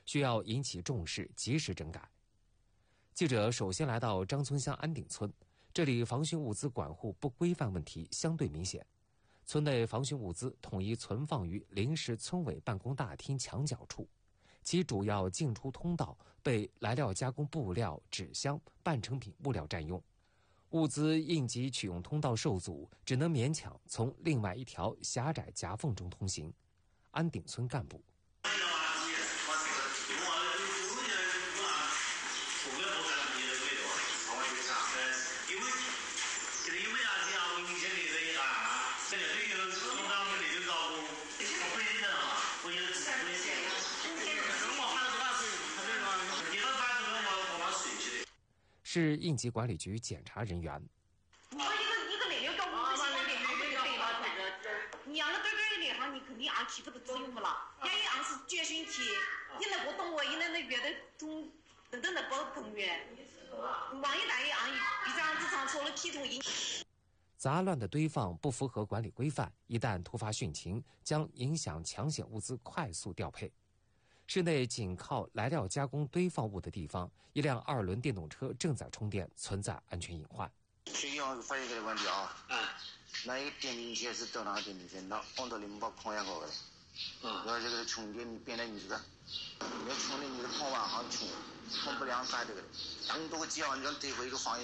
需要引起重视，及时整改。记者首先来到张村乡安顶村，这里防汛物资管护不规范问题相对明显。村内防汛物资统一存放于临时村委办公大厅墙角处，其主要进出通道被来料加工布料、纸箱、半成品物料占用，物资应急取用通道受阻，只能勉强从另外一条狭窄夹缝中通行。安顶村干部。市应急管理局检查人员。 你养了这个脸上，你肯定俺起不的作用不了。因为俺是绝训体，你那个动物，你那月的中等等的包更远。万一大爷俺比这样子上错了体重引。 杂乱的堆放不符合管理规范，一旦突发汛情，将影响抢险物资快速调配。市内紧靠来料加工堆放物的地方，一辆2轮电动车正在充电，存在安全隐患。 最近我发现这个问题啊，那一个电瓶车是到那个电瓶车，那往到你们把空压过来，然后这个充电你变得你这个，你要充电你的跑完好充不了啥这个，当多个几万就得回一个行业。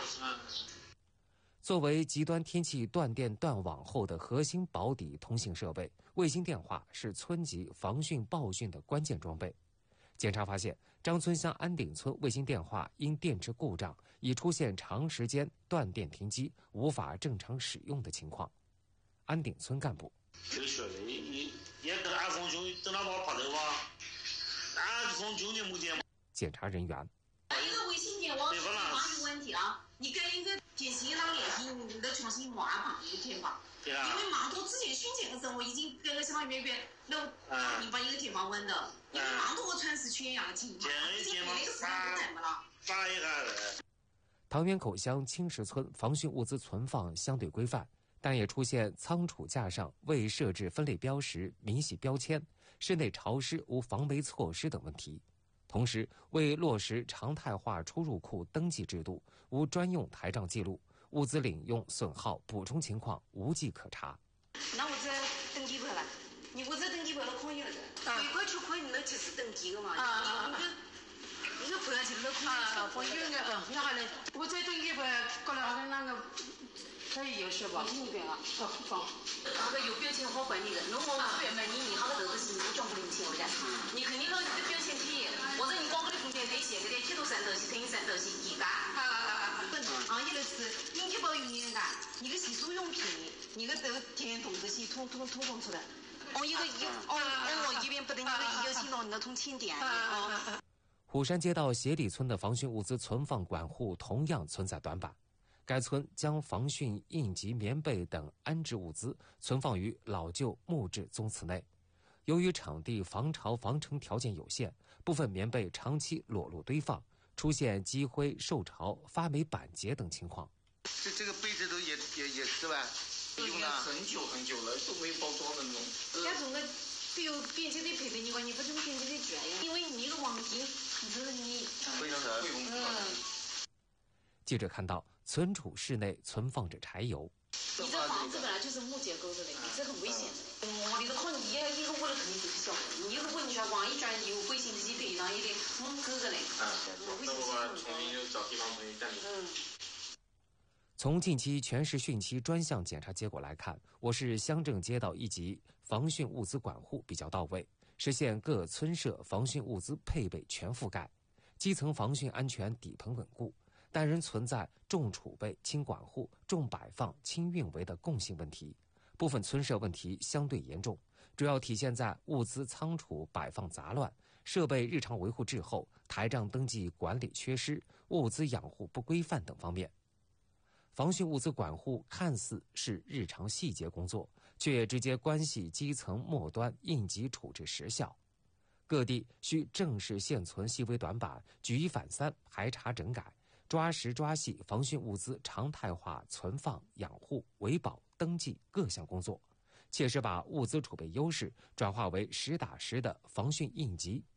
作为极端天气断电断网后的核心保底通信设备，卫星电话是村级防汛报汛的关键装备。检查发现，张村乡安顶村卫星电话因电池故障，已出现长时间断电停机，无法正常使用的情况。安顶村干部。 这个学的，你跟俺风兄等他把我拍头吧，俺风兄你目前。 检查人员。 一个卫星电话是一个问题啊，你跟一个电信那联系，你得重新安排一个电话。对啊。因为忙头之前汛情的时候，我已经跟个小月都你把一个电话问的，因为忙头和全是全样的情况，已经那个时间不等了。 发一下。 塘源口乡青石村防汛物资存放相对规范，但也出现仓储架上未设置分类标识、明细标签，室内潮湿无防霉措施等问题。同时，为落实常态化出入库登记制度，无专用台账记录，物资领用损耗补充情况无迹可查。 那我这登记回来，你我这登记回来可以了的，回过去可以那就是登记的嘛。你不要去那可以的。 那好嘞，我这登记回来，过来好像那个。可以有是吧？那边啊，好。 那个有标签好管理的，如果不原本你好多都是不讲不灵清的，你肯定那个标签体，或者你光个的空间得写个的铁头三头是等于三头是一个。一个是应急保育员的，一个是书用品，一个都填通这些通出来。一边不等一个有钱人那通清点。 虎山街道鞋底村的防汛物资存放管护同样存在短板。该村将防汛应急棉被等安置物资存放于老旧木质宗祠内，由于场地防潮防尘条件有限，部分棉被长期裸露堆放，出现积灰、受潮、发霉、板结等情况。 这个被子都也是吧？ 用了很久了，都没包装的那种。 那种的比如编辑的配备，你管你不怎么编辑的卷呀？因为你那个网巾，你这个你非常的记者看到，存储室内存放着柴油。 你这房子本来就是木结构的嘞，你这很危险的。你这靠你一个屋了肯定就是小，你一个屋你说往一转有危险的地方也得蒙哥个嘞。 那我重新就找地方重新站住。 从近期全市汛期专项检查结果来看，我市乡镇街道一级防汛物资管护比较到位，实现各村社防汛物资配备全覆盖，基层防汛安全底棚稳固。但仍存在重储备轻管护、重摆放轻运维的共性问题，部分村社问题相对严重，主要体现在物资仓储摆放杂乱、设备日常维护滞后、台账登记管理缺失、物资养护不规范等方面。防汛物资管护看似是日常细节工作，却直接关系基层末端应急处置实效。各地需正视现存细微短板，举一反三，排查整改，抓实抓细防汛物资常态化存放、养护、维保、登记各项工作，切实把物资储备优势转化为实打实的防汛应急